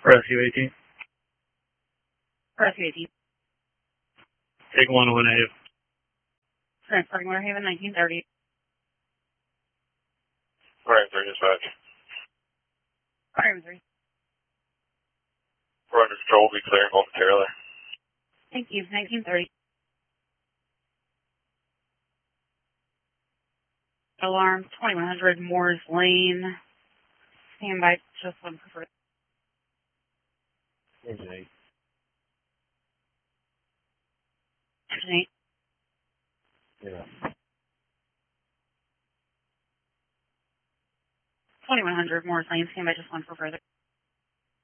Rescue 18. Rescue 18. Take 1 to Winter Haven. Transporting Winter Haven, 1930. Ryan 3 dispatch. Ryan 3. We're under control, be clearing momentarily. Thank you, 1930. Alarm 2100 Moores Lane. Stand by, just one preferred. Engine 8. Engine 8. Yeah. 2100 Moores Lane. Stand by, just one for further.